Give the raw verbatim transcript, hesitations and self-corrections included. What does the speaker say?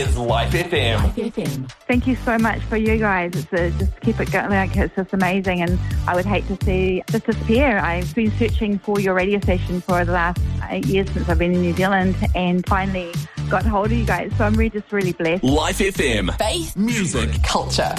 It's Life F M. Life F M. Thank you so much for you guys. It's a, just keep it going. Like, it's just amazing, and I would hate to see this disappear. I've been searching for your radio station for the last eight years since I've been in New Zealand, and finally got hold of you guys. So I'm really just really blessed. Life F M. Faith, music, culture.